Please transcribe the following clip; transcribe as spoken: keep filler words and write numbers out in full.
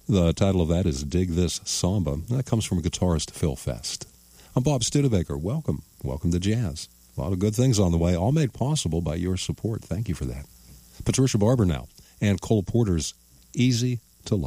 The title of that is Dig This Samba. That comes from guitarist Phil Fest. I'm Bob Studebaker. Welcome. Welcome to Jazz. A lot of good things on the way, all made possible by your support. Thank you for that. Patricia Barber now, and Cole Porter's Easy